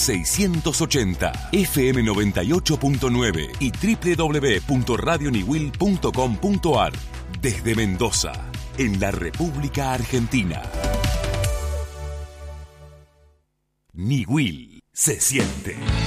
680, FM 98.9 y www.radioniwil.com.ar. Desde Mendoza, en la República Argentina. Niwil se siente.